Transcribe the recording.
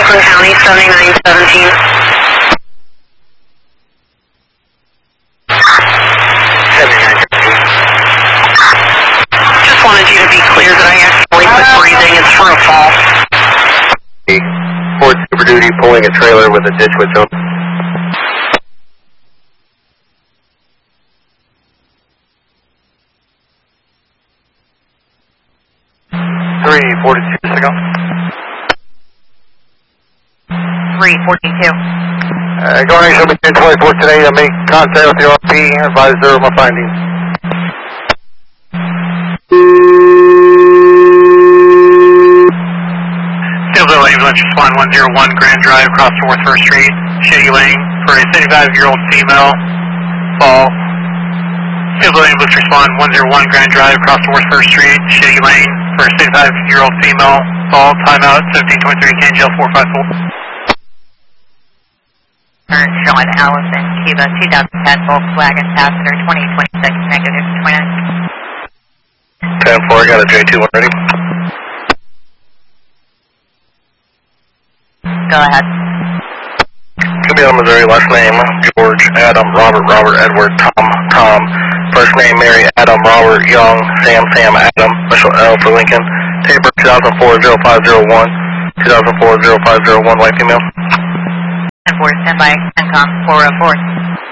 Oakland County, 7917. 7917. Just wanted you to be clear that I accidentally put breathing. It's for a fall. Ford Super Duty pulling a trailer with a ditch witch on. 342 ago. 342. Going to 1024 today to make contact with the RP and advise her of my findings. Hillsville Ambulance Respond 101 Grand Drive across North 1st Street, Shady Lane for a 75-year-old female fall. Hillsville Ambulance Respond 101 Grand Drive across North 1st Street, Shady Lane for a 65-year-old female fall. Timeout 1723 KNGL 454. Sean Allison, Cuba, 2010 Volkswagen Passenger 2026 negative 29. 10-4, I got a J2 ready. Go ahead. Could Missouri, last name George, Adam, Robert, Edward, Tom. First name Mary, Adam, Robert, Young, Sam, Adam, initial L for Lincoln. Taper 2004-0501, 2004-0501, white female. 10-4, stand by, CENTCOM 404.